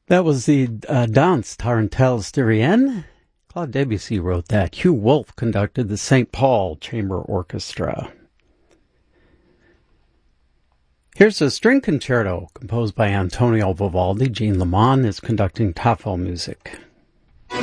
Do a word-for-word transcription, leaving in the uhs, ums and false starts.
That was the uh, Danse Tarentelle Styrienne. Claude Debussy wrote that. Hugh Wolf conducted the Saint Paul Chamber Orchestra. Here's a string concerto composed by Antonio Vivaldi. Jean Lemon is conducting Tafel music.